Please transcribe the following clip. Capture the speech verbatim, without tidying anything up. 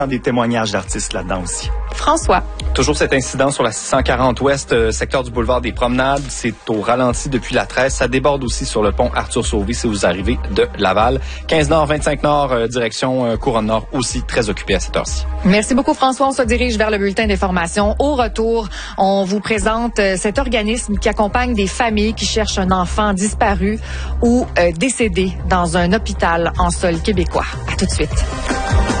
des témoignages d'artistes là-dedans aussi. François. Toujours cet incident sur la six cent quarante ouest, euh, secteur du boulevard des Promenades. C'est au ralenti depuis la treize. Ça déborde aussi sur le pont Arthur-Sauvé si vous arrivez de Laval. quinze nord, vingt-cinq nord, euh, direction euh, Couronne Nord, aussi très occupé à cette heure-ci. Merci beaucoup, François. On se dirige vers le bulletin d'information. Au retour, on vous présente euh, cet organisme qui accompagne des familles qui cherchent un enfant disparu ou euh, décédé dans un hôpital en sol québécois. À tout de suite.